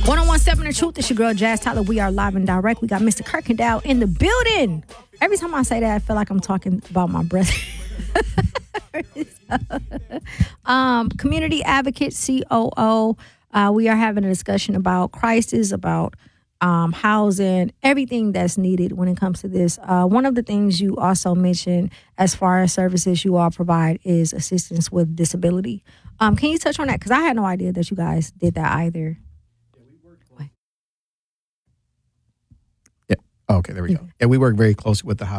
1017 The Truth. It's your girl, Jazz Tyler. We are live and direct. We got Mr. Kirkendall in the building. Every time I say that, I feel like I'm talking about my brother. Community advocate, COO. We are having a discussion about crisis, about housing, everything that's needed when it comes to this. One of the things you also mentioned as far as services you all provide is assistance with disability. Can you touch on that? Because I had no idea that you guys did that either. Yeah. Okay, there we go. Yeah, we work very closely with the